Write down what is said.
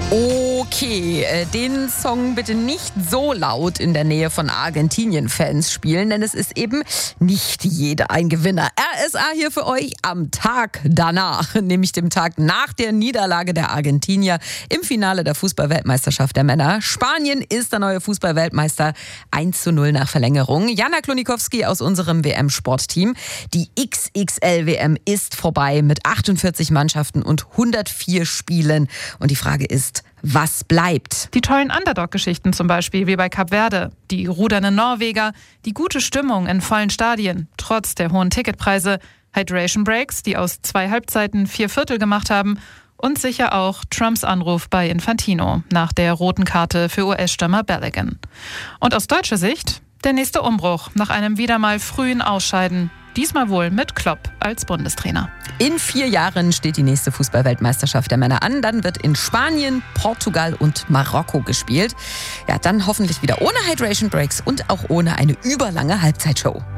Okay, den Song bitte nicht so laut in der Nähe von Argentinien-Fans spielen, denn es ist eben nicht jeder ein Gewinner. RSA hier für euch am Tag danach, nämlich dem Tag nach der Niederlage der Argentinier im Finale der Fußball-Weltmeisterschaft der Männer. Spanien ist der neue Fußball-Weltmeister, 1:0 nach Verlängerung. Jana Klonikowski aus unserem WM-Sportteam. Die XXL-WM ist vorbei mit 48 Mannschaften und 104 Spielen. Und die Frage ist, was bleibt? Die tollen Underdog-Geschichten zum Beispiel, wie bei Kap Verde. Die rudernden Norweger, die gute Stimmung in vollen Stadien, trotz der hohen Ticketpreise, Hydration Breaks, die aus 2 Halbzeiten 4 Viertel gemacht haben und sicher auch Trumps Anruf bei Infantino nach der roten Karte für US-Stürmer Balogun. Und aus deutscher Sicht der nächste Umbruch nach einem wieder mal frühen Ausscheiden. Diesmal wohl mit Klopp als Bundestrainer. In 4 Jahren steht die nächste Fußball-Weltmeisterschaft der Männer an. Dann wird in Spanien, Portugal und Marokko gespielt. Ja, dann hoffentlich wieder ohne Hydration Breaks und auch ohne eine überlange Halbzeitshow.